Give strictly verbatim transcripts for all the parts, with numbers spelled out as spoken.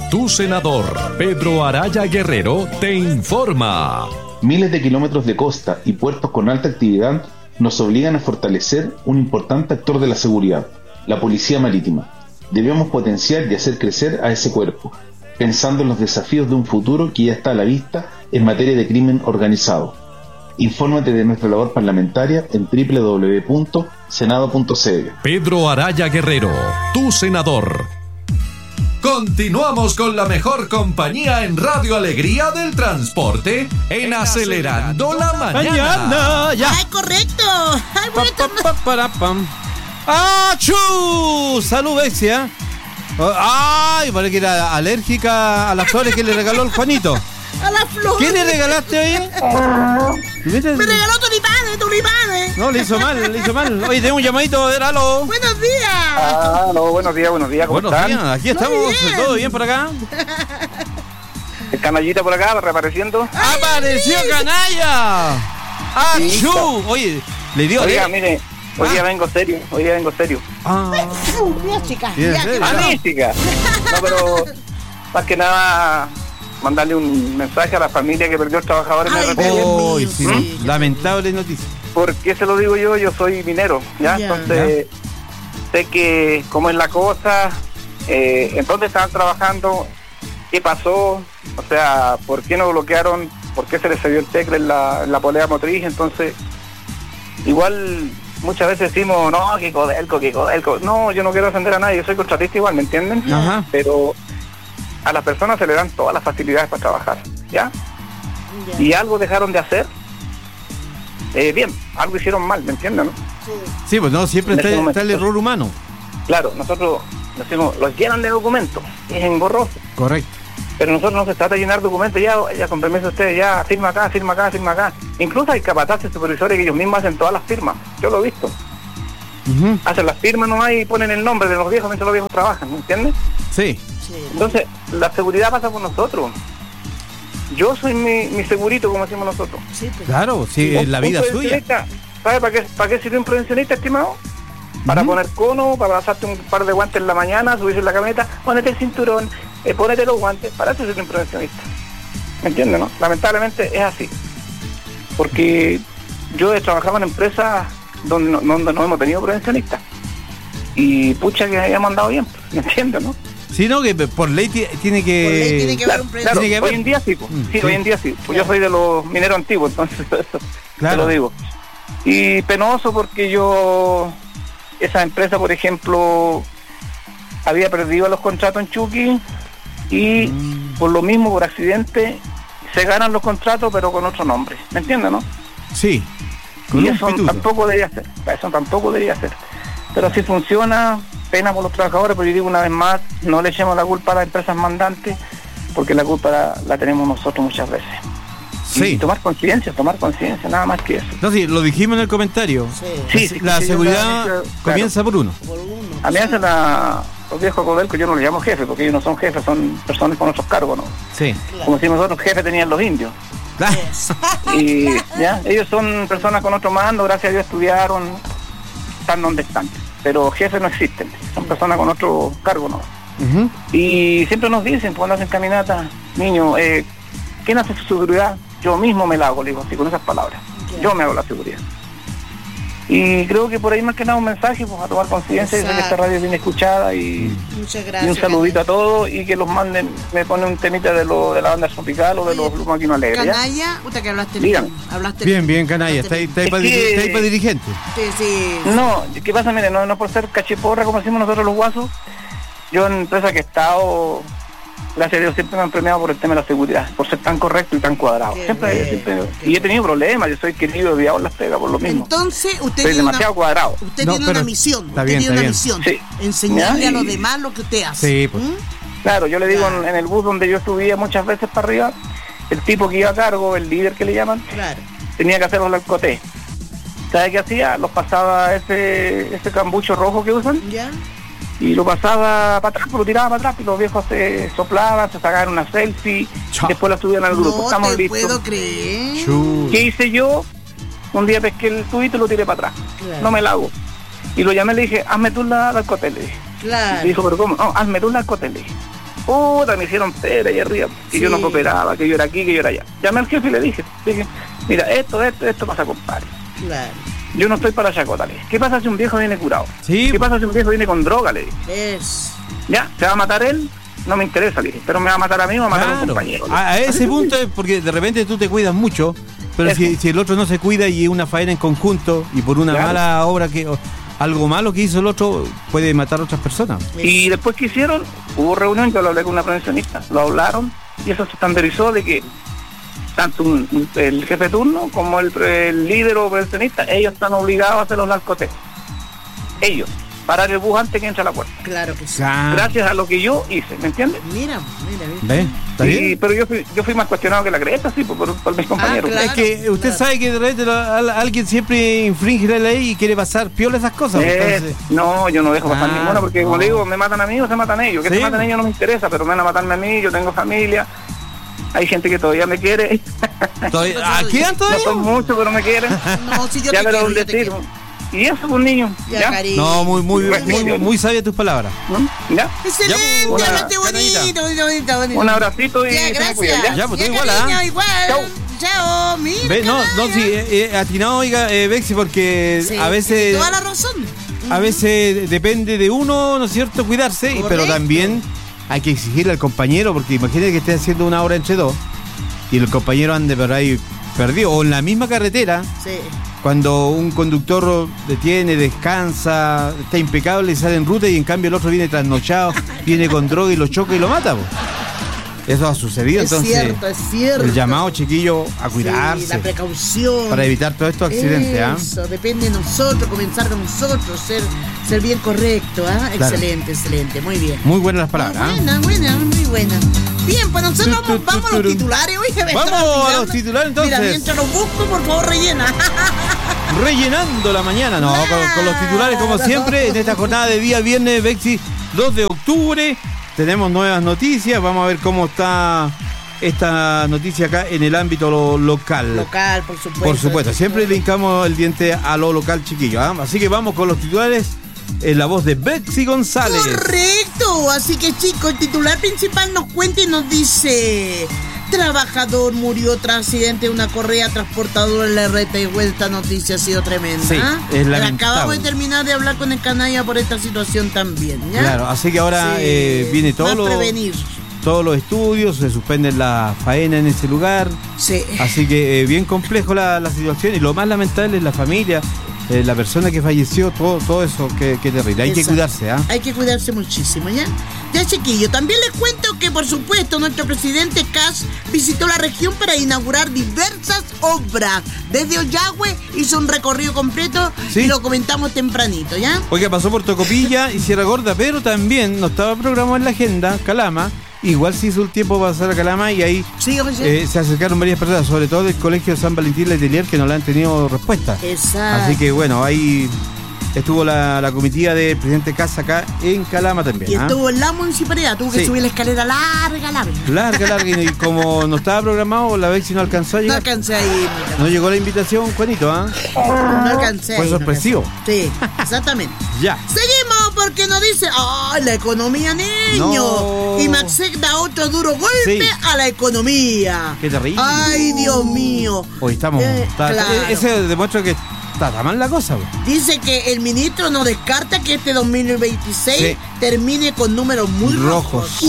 Tu senador, Pedro Araya Guerrero, te informa. Miles de kilómetros de costa y puertos con alta actividad nos obligan a fortalecer un importante actor de la seguridad, la Policía Marítima. Debemos potenciar y hacer crecer a ese cuerpo, pensando en los desafíos de un futuro que ya está a la vista en materia de crimen organizado. Infórmate de nuestra labor parlamentaria en doble u doble u doble u punto senado punto c l. Pedro Araya Guerrero, tu senador. Continuamos con la mejor compañía en Radio Alegría del Transporte en Acelerando la Mañana. Mañana, ya. ¡Ay, correcto! ¡Ay, Pa, pa, pa, para, pam. ¡Achú! ¡Salud, Bexia! ¡Ay! Parece que era alérgica a las flores que le regaló el Juanito. ¡A las flores! ¿Qué le regalaste hoy? Me regaló tulipanes, tulipanes. No, le hizo mal, le hizo mal. Oye, tengo un llamadito, Eralo. ¡Buenos días! Ah, no, buenos días, buenos días, ¿cómo Buenos están? días, aquí estamos, bien. ¿todo bien por acá? El canallita por acá, reapareciendo. ¡Apareció Canalla! ¡Achú! Oye, le dio... Oiga, eh. mire, hoy día Ah. vengo serio, hoy día vengo serio. Ah, Mira, chica. Bien, mira, serio. que- Ah, ¡Mística! No, pero más que nada mandarle un mensaje a la familia que perdió el trabajador en Ay, el R T L. Dios oh, mío, sí, sí. lamentable noticia. ¿Por qué se lo digo yo? Yo soy minero, ¿ya? Ya. Entonces, sé que cómo es la cosa, eh, en dónde estaban trabajando, qué pasó, o sea, por qué no bloquearon, por qué se les cedió el tecle en la, en la polea motriz. Entonces, igual muchas veces decimos, no, que Codelco, que Codelco. No, yo no quiero ofender a nadie, yo soy contratista igual, ¿me entienden? Ajá. Pero a las personas se le dan todas las facilidades para trabajar, ¿ya? Ya. Y algo dejaron de hacer, eh, bien, algo hicieron mal, ¿me entienden? ¿no? Sí, pues no, siempre En está, este está el momento. error humano. Claro, nosotros decimos, los llenan de documentos, es engorroso, Correcto. pero nosotros no se trata de llenar documentos, ya, ya con permiso de ustedes, ya firma acá, firma acá, firma acá. Incluso hay capataces supervisores que ellos mismos hacen todas las firmas, yo lo he visto. Ujú. Hacen las firmas nomás y ponen el nombre de los viejos mientras los viejos trabajan, ¿me entiendes? Sí. Sí. Entonces, la seguridad pasa por nosotros. Yo soy mi, mi segurito, como decimos nosotros. Sí, pues. Claro, sí, es la Un vida suya. prevencionista, ¿sabe para qué, para qué sirve un prevencionista, estimado? Para Ujú. poner cono, para pasarte un par de guantes en la mañana, subirse en la camioneta, ponete el cinturón, eh, ponete los guantes, para eso sirve un prevencionista. ¿Me entiendes, no? Lamentablemente es así. Porque yo he trabajado en empresas donde no, donde no hemos tenido prevencionistas. Y pucha que hayamos andado bien, ¿me entiendes, no? Sí, no, que por ley ti- tiene que... Por ley tiene que haber Claro, un claro, tiene que haber. hoy en día sí, pues. Mm, sí, sí. hoy en día sí. Pues yo soy de los mineros antiguos, entonces eso Claro. te lo digo. Y penoso porque yo, esa empresa, por ejemplo, había perdido los contratos en Chucky y Mm. por lo mismo, por accidente, se ganan los contratos pero con otro nombre. ¿Me entiendes, no? Sí. Con Y un eso pituto. tampoco debería ser. Eso tampoco debería ser. Pero así funciona, pena por los trabajadores, pero yo digo una vez más, no le echemos la culpa a las empresas mandantes, porque la culpa la, la tenemos nosotros muchas veces. Y Sí. tomar conciencia, tomar conciencia, nada más que eso. No, sí, lo dijimos en el comentario. Sí. Sí, sí, La sí, seguridad claro. comienza por uno. Por uno. A mí hacen la, los viejos Codelco, yo no los llamo jefes, porque ellos no son jefes, son personas con otros cargos, ¿no? Sí. Como si nosotros jefes tenían los indios. Ah, Y ya, ellos son personas con otro mando, gracias a Dios estudiaron, están donde están. Pero jefes no existen, son personas con otro cargo, ¿no? ujú. Y siempre nos dicen, cuando hacen caminata, niño, eh, ¿quién hace su seguridad? Yo mismo me la hago, le digo así, con esas palabras. Ya. Yo me hago la seguridad. Y creo que por ahí más que nada un mensaje, pues a tomar conciencia, de que esta Exacto. radio es bien escuchada y, Muchas y gracias. un saludito a todos y que los manden, me pone un temita de lo de la banda tropical o de los Blue Maquino Alegre, ¿ya? Canalla, puta que hablaste Dígame. bien. Hablaste Bien, bien, canalla. Está ahí, está ahí Es para que- dirigente. Sí, sí. No, ¿qué pasa? Mire, no, no por ser cachiporra como decimos nosotros los guasos, yo en empresa que he estado, gracias a Dios, siempre me han premiado por el tema de la seguridad, por ser tan correcto y tan cuadrado. Qué Siempre, bien, siempre- qué y he tenido problemas, yo soy querido y odiado en las pegas por lo mismo. Entonces, usted Soy tiene una, demasiado cuadrado. usted No, tiene pero una misión. está Usted bien, tiene está una bien. misión. Sí. Enseñarle Ya, a los y- demás lo que usted hace. Sí, pues. ¿Mm? Claro, yo le digo Claro. en, en el bus donde yo subía muchas veces para arriba, el tipo que iba a cargo, el líder que le llaman, Claro. tenía que hacer los alcotés. ¿Sabe qué hacía? Los pasaba ese, ese cambucho rojo que usan ¿Ya? y lo pasaba para atrás, pues lo tiraba para atrás y los viejos se soplaban, se sacaban una selfie, Chao. después la subían al grupo. No Estamos te listos. puedo creer. Chu. ¿Qué hice yo? Un día pesqué el tubito y lo tiré para atrás. Claro. No me la hago. Y lo llamé y le dije, hazme tú la, la alcotés, le dije. Claro. Y dijo, pero ¿cómo? No, hazme tú la alcotés, le dije. Puta, me hicieron pera ahí arriba, que Sí. yo no cooperaba, que yo era aquí, que yo era allá. Llamé al jefe y le dije, dije, mira, esto, esto, esto pasa, compadre. Claro. Yo no estoy para la chacota, le dije. ¿Qué pasa si un viejo viene curado? Sí. ¿Qué pasa si un viejo viene con droga? Le dije. Es. Ya, ¿se va a matar él? No me interesa, le dije. Pero me va a matar a mí o va a matar a un Claro. compañero. A, a ese punto es porque de repente tú te cuidas mucho, pero Eso. si, si el otro no se cuida y es una faena en conjunto y por una Claro. mala obra que o algo malo que hizo el otro puede matar a otras personas. Y después que hicieron, hubo reunión, yo lo hablé con una prevencionista, lo hablaron y eso se estandarizó de que tanto un- un- el jefe de turno como el, el líder o prevencionista, ellos están obligados a hacer los narcotecos. Ellos, parar el bus antes que entre a la puerta. Claro que sí. Claro. Gracias a lo que yo hice, ¿me entiendes? Mira, mira, mira. ¿Ves? ¿Está Sí, bien? pero yo fui, yo fui más cuestionado que la cresta, sí, por, por, por mis compañeros. claro. Es que usted claro. sabe que de repente lo- al- alguien siempre infringe la ley y quiere pasar piola esas cosas. Eh, entonces- no, yo no dejo pasar Ah, ninguna porque como no. le digo, me matan a mí o se matan ellos. Que Sí. se maten ellos no me interesa, pero me van a matarme a mí, yo tengo familia. Hay gente que todavía me quiere. Todavía- ah, ¿quedan No todavía? son muchos, pero me quieren. No, si yo ya te me quiero, lo yo te decir. quiero. Y eso, un niño. Ya, ¿Ya? cariño. No, muy, muy, Bueno, muy, bien. muy sabias tus palabras. ¿Mm? ¿Ya? Excelente, Ya, hablaste una bonito, canadita. bonito, bonito, bonito. Un abracito y Ya, se me gracias. cuidan, ¿ya? Ya, pues, tú Ya, igual, cariño, ¿ah? igual. Chau. Chao, mira. Ve, no, no, canalla. sí, eh, eh, atinado, oiga, eh, Bexi, porque Sí, a veces toda la razón. a veces depende de uno, ¿no es cierto?, cuidarse, y- pero Correcto. también hay que exigirle al compañero, porque imagínate que esté haciendo una hora entre dos y el compañero ande por ahí perdido, o en la misma carretera, Sí. cuando un conductor detiene, descansa, está impecable y sale en ruta, y en cambio el otro viene trasnochado, viene con droga y lo choca y lo mata, po. Eso ha sucedido, Es entonces cierto, es cierto. el llamado, chiquillo, a cuidarse Sí, la precaución. para evitar todos estos accidentes, ¿ah? Eso, depende de nosotros, comenzar de nosotros, ser, ser bien correcto, ¿ah? Claro. Excelente, excelente, muy bien. Muy buenas las palabras, ¿ah? Buena, buena, muy buena. Bien, pues nosotros Tu, tu, vamos, vamos a tu, los tu. titulares. Oye, me Vamos están a los olvidando. titulares, entonces. Mira, mientras los busco, por favor, rellena. Rellenando la mañana, no, con, con los titulares como siempre, en esta jornada de día viernes, Bexi, dos de octubre, tenemos nuevas noticias, vamos a ver cómo está esta noticia acá en el ámbito lo- local. Local, por supuesto. Por supuesto, siempre le hincamos el diente a lo local, chiquillo, ¿ah? Así que vamos con los titulares en la voz de Bexi González. Correcto, así que chicos, el titular principal nos cuenta y nos dice: trabajador murió tras accidente de una correa transportadora en la R T. Esta noticia ha sido tremenda. Sí, ¿ah? es Pero lamentable. acabamos de terminar de hablar con el canalla por esta situación también, ¿ya? Claro, así que ahora Sí, eh, viene todo más lo- prevenir. todos los estudios, se suspenden la faena en ese lugar. Sí. Así que eh, bien complejo la, la situación, y lo más lamentable es la familia, eh, la persona que falleció, todo, todo eso, que, que terrible. Hay que Exacto. cuidarse, ¿ah? Hay que cuidarse muchísimo, ¿ya? Ya, chiquillo, también les cuento que, por supuesto, nuestro presidente Kass visitó la región para inaugurar diversas obras. Desde Ollagüe hizo un recorrido completo Sí. y lo comentamos tempranito, ¿ya? Oiga, pasó por Tocopilla y Sierra Gorda, pero también no estaba programado en la agenda Calama. Igual se hizo el tiempo para pasar a Calama, y ahí Sí, oye. eh, se acercaron varias personas, sobre todo del Colegio San Valentín Letelier, que no le han tenido respuesta. Exacto. Así que bueno, ahí estuvo la, la comitiva del presidente Kass acá en Calama también. Y ¿ah? estuvo en la municipalidad, tuvo que Sí. subir la escalera larga, larga. Larga, larga, y como no estaba programado, la vez si no alcanzó a No llegar. alcancé ahí, mira. No llegó la invitación, Juanito, ¿ah? No alcancé. Fue ahí, no sorpresivo. alcancé. Sí, exactamente. Ya. Seguimos porque nos dice, ¡ay, la economía, niño! No. Y Maxec da otro duro golpe Sí. a la economía. Qué terrible. ¡Ay, Dios mío! Hoy estamos. Eh, está- claro. e- Ese demuestra que está tan mal la cosa, güey. Dice que el ministro no descarta que este dos mil veintiséis Sí. termine con números muy Rojos. rojos.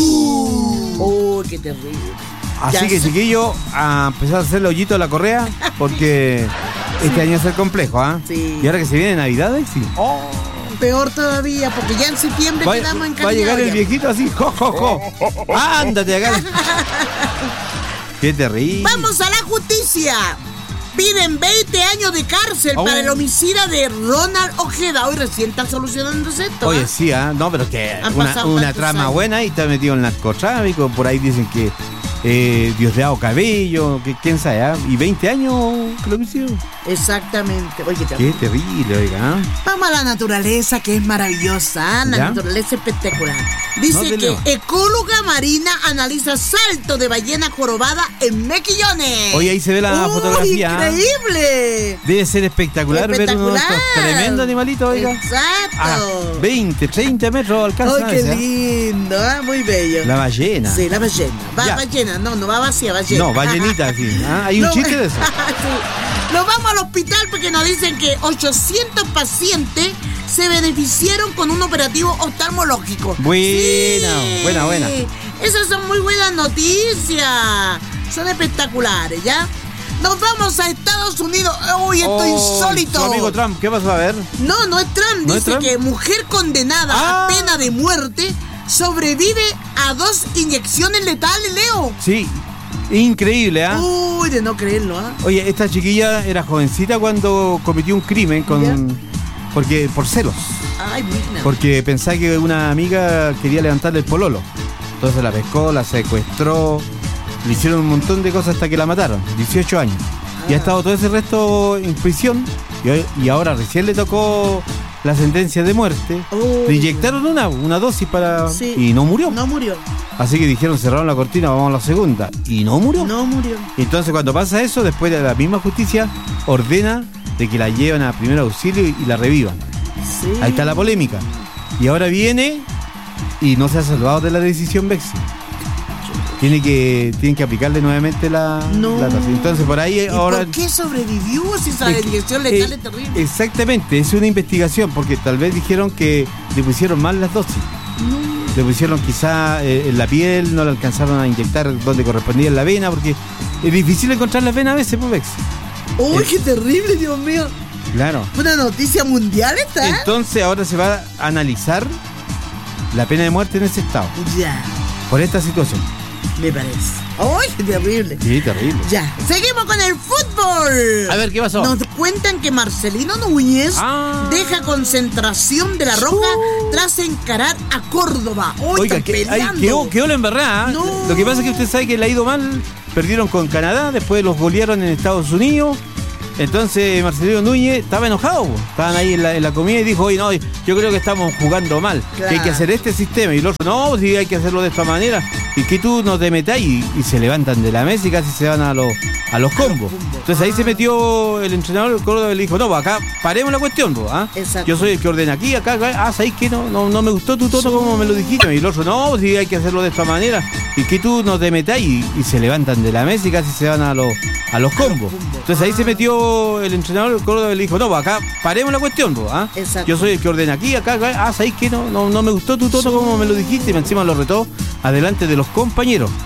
¡Oh, qué terrible! Así Ya que, sé. chiquillo, a empezar a hacerle hoyito a la correa, porque este año va a ser complejo, ¿ah? Sí. Y ahora que se viene Navidad, sí. Peor todavía, porque ya en septiembre Va, quedamos en va a llegar el viejito así, jo, jo, jo. Ándate acá. Qué terrible. ¡Vamos a la justicia! Piden veinte años de cárcel Oh. para el homicida de Ronald Ojeda. Hoy recién está solucionándose esto. Oye, ¿ah? sí, ¿ah? No, pero es que Han una, pasado una tantos trama años. buena, y está metido en el narcotráfico. Por ahí dicen que eh, Diosdado Cabello, que quién sabe, ¿eh? Y veinte años que lo hicieron. Exactamente. Oye, qué Qué terrible, oiga. ¿eh? Vamos a la naturaleza, que es maravillosa, ¿eh? La ¿Ya? naturaleza espectacular. Dice No, que Leo. ecóloga marina analiza salto de ballena jorobada en Mejillones. Oye, ahí se ve la ¡Uy, fotografía. ¿eh? increíble! Debe ser espectacular, ver uno de estos tremendos animalitos, oiga. Exacto. A veinte, treinta metros alcanza. ¡Ay, qué ese, ¿eh? lindo! ¿eh? Muy bello. La ballena. Sí, la ballena. Va, Ya. ballena, no, no va vacía, ballena. No, ballenita, sí. ¿Ah? Hay un No, chiste de eso. sí. Nos vamos al hospital porque nos dicen que ochocientos pacientes se beneficiaron con un operativo oftalmológico. Buena, Sí. buena, buena. Esas son muy buenas noticias. Son espectaculares, ¿ya? Nos vamos a Estados Unidos. ¡Uy, esto es Oh, insólito! su amigo Trump, ¿qué pasó? A ver. No, no es Trump. ¿No es Dice Trump? que mujer condenada Ah. a pena de muerte sobrevive a dos inyecciones letales, Leo. Sí, increíble, ¿ah? Uy, de no creerlo, ¿ah? Oye, esta chiquilla era jovencita cuando cometió un crimen con... ¿Ya? Porque, por celos. Ay, mira. Porque pensaba que una amiga quería levantarle el pololo. Entonces la pescó, la secuestró, le hicieron un montón de cosas hasta que la mataron. dieciocho años. Y ha estado todo ese resto en prisión. Y, hoy- y ahora recién le tocó la sentencia de muerte. Oh. Le inyectaron una, una dosis para... Sí. Y no murió. No murió. Así que dijeron, cerraron la cortina, vamos a la segunda. Y no murió. No murió. Y entonces cuando pasa eso, después la misma justicia ordena de que la lleven a primer auxilio y, y la revivan. Sí. Ahí está la polémica. Y ahora viene y no se ha salvado de la decisión Bexi. Tiene que, tienen que aplicarle nuevamente la, No. la dosis. Entonces por ahí ¿Y ahora... por qué sobrevivió si esa Es que- inyección letal eh, es terrible? Exactamente, es una investigación porque tal vez dijeron que le pusieron mal las dosis. Le pusieron quizá eh, en la piel, no le alcanzaron a inyectar donde correspondía en la vena, porque es difícil encontrar las venas a veces, pues, Bex. ¡Uy, eh. qué terrible, Dios mío! Claro. Una noticia mundial esta, ¿eh? Entonces ahora se va a analizar la pena de muerte en ese estado, Ya, por esta situación. me parece. ¡Uy, qué terrible! Sí, terrible. Ya, seguimos con el fútbol. A ver, ¿qué pasó? Nos cuentan que Marcelino Núñez Ah. deja concentración de la Roja tras encarar a Córdoba. Hoy Oiga, están que, ay, peleando. quedó, quedó la embarrada. ¿eh? No. Lo que pasa es que usted sabe que le ha ido mal. Perdieron con Canadá, después los golearon en Estados Unidos. Entonces Marcelino Núñez estaba enojado, po. Estaban ahí en la, en la comida y dijo, oye, no, yo creo que estamos jugando mal, Claro. que hay que hacer este sistema. Y el otro, no, sí, hay que hacerlo de esta manera. Y que tú no te metas y, y se levantan de la mesa y casi se van a los, a los combos. combos. Entonces ahí Ah. se metió el entrenador del Córdoba y le dijo, no, pues acá paremos la cuestión, po, ¿ah? Exacto. Yo soy el que ordena aquí, acá, acá. Ah, ¿sabéis que no, no, no me gustó tu tono como me lo dijiste? Y el otro, no, sí, hay que hacerlo de esta manera. Y que tú no te metas y, y se levantan de la mesa y casi se van a los, a los combos. Entonces ahí se metió el entrenador del Córdoba y le dijo, no, pues acá paremos la cuestión, po, ¿ah? Exacto. Yo soy el que ordena aquí, acá, acá. Ah, ¿sabéis que no, no, no me gustó tu tono como me lo dijiste? Y encima lo retó adelante de los compañeros.